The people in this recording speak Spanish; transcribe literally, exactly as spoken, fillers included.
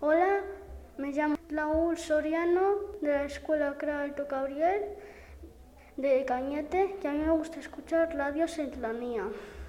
Hola, me llamo Raúl Soriano, de la Escuela Crea Alto Gabriel, de Cañete, y a mí me gusta escuchar Radio Serranía.